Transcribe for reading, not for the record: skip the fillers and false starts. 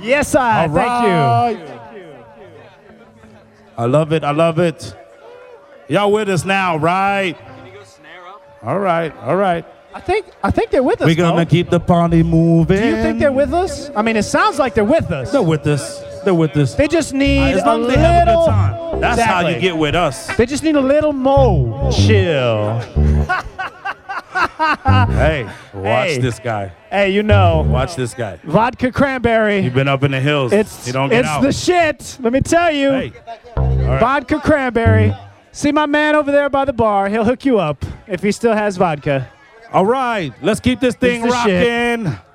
Yes, I. All Thank you. right. I love it. I love it. Y'all with us now, right? Can you go snare up? All right. All right. I think they're with us. We're going to Mo. keep the party moving. Do you think they're with us? I mean, it sounds like they're with us. They're with us. They're with us. They just need As long a as they have a little. good time. That's how you get with us. They just need a little more chill. Hey, watch Hey. this guy. Hey, you know, Watch this guy. vodka cranberry. You've been up in the hills. It's you don't get it's out. the shit. Let me tell you. Hey. All right. Vodka cranberry. See my man over there by the bar. He'll hook you up if he still has vodka. All right. Let's keep this thing the shit. rocking.